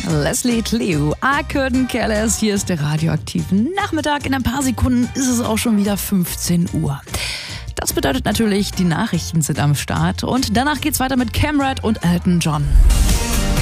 Leslie Clio, I couldn't care less. Hier ist der radioaktive Nachmittag. In ein paar Sekunden ist es auch schon wieder 15 Uhr. Das bedeutet natürlich, die Nachrichten sind am Start. Und danach geht's weiter mit Camrad und Elton John.